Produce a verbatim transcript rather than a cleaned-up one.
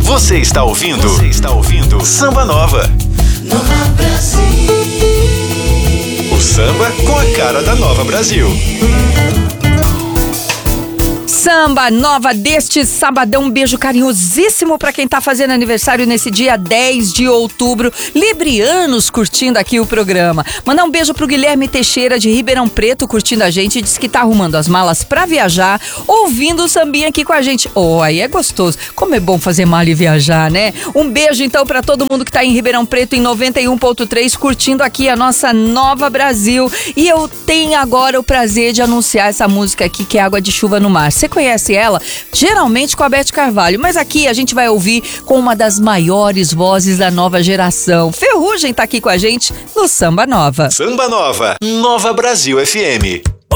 Você está ouvindo? Você está ouvindo? Samba Nova. Nova Brasil. O samba com a cara da Nova Brasil. Samba Nova deste sabadão, um beijo carinhosíssimo para quem tá fazendo aniversário nesse dia dez de outubro, librianos curtindo aqui o programa. Mandar um beijo pro Guilherme Teixeira de Ribeirão Preto curtindo a gente, diz que tá arrumando as malas pra viajar, ouvindo o sambinha aqui com a gente. Oh, aí é gostoso, como é bom fazer mala e viajar, né? Um beijo então para todo mundo que tá em Ribeirão Preto em noventa e um ponto três curtindo aqui a nossa Nova Brasil. E eu tenho agora o prazer de anunciar essa música aqui que é Água de Chuva no Mar. Você conhece ela? Geralmente com a Beth Carvalho, mas aqui a gente vai ouvir com uma das maiores vozes da nova geração. Ferrugem tá aqui com a gente no Samba Nova. Samba Nova, Nova Brasil F M.